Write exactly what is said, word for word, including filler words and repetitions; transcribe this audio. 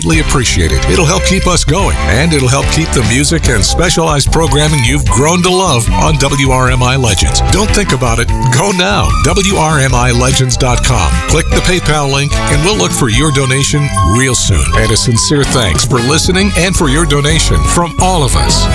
We appreciate it. It'll help keep us going, and it'll help keep the music and specialized programming you've grown to love on W R M I Legends. Don't think about it. Go now. W R M I legends dot com. Click the PayPal link, and we'll look for your donation real soon. And a sincere thanks for listening and for your donation from all of us